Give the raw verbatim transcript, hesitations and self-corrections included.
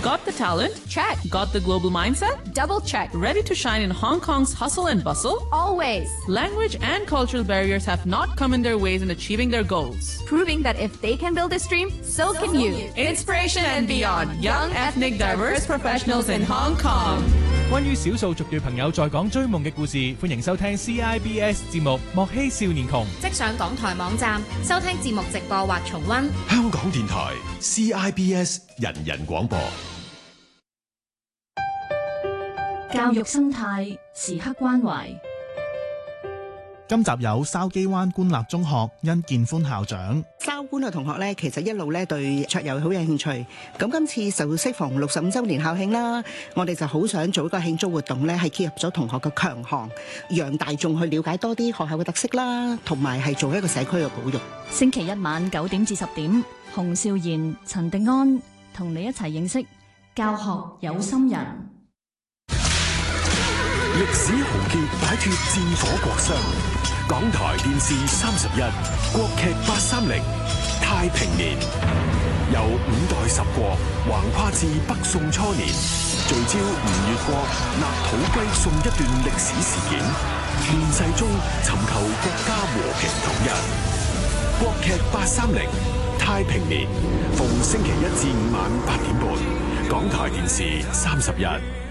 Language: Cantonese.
Got the talent? Check. Got the global mindset? Double check. Ready to shine in Hong Kong's hustle and bustle? Always. Language and cultural barriers have not come in their ways in achieving their goals. Proving that if they can build this dream, so can you. Inspiration and beyond. Young, ethnic, diverse professionals in Hong Kong. 關於少數族裔朋友在港追夢嘅故事，歡迎收聽 C I B S 節目《莫欺少年窮》。 即上港台網站收聽節目直播或重溫。 香港電台 C I B S 人人廣播。 教育生態時刻關懷。 今集有筲箕灣官立中學殷建歡校長。 筲官嘅同學咧，其實一路咧對桌遊好有興趣。咁今次就適逢六十五週年校慶啦，我哋就好想做一個慶祝活動咧，係結合咗同學嘅強項，讓大眾去了解多啲學校嘅特色啦，同埋係做一個社區嘅保育。 星期一晚九點至十點，洪少賢、陳迪安同你一齊認識教學有心人。 歷史豪傑擺脫戰火國殤，港台電視三十一，國劇八三零，太平年，由五代十國橫跨至北宋初年，聚焦吳越國立土雞宋一段歷史事件，亂世中尋求國家和平統一。國劇八三零，太平年，逢星期一至五晚八點半，港台電視三十一。